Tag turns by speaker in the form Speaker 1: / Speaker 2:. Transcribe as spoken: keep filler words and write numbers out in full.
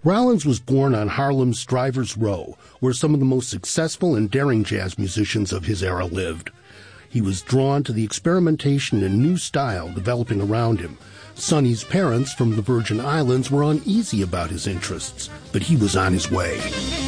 Speaker 1: Rollins was born on Harlem's Drivers Row, where some of the most successful and daring jazz musicians of his era lived. He was drawn to the experimentation and new style developing around him. Sonny's parents from the Virgin Islands were uneasy about his interests, but he was on his way.